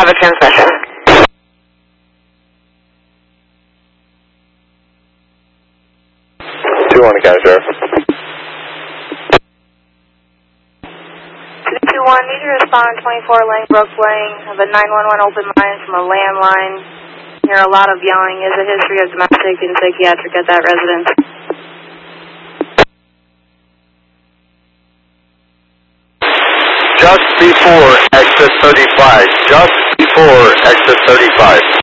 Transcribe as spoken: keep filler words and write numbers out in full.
have a transmission. two one, County Sheriff. two two one, need to respond twenty-four Langbrook Lane. Have a nine one one open line from a landline. Hear a lot of yelling. Is a history of domestic and psychiatric at that residence. Just before exit thirty-five. Just before exit thirty-five.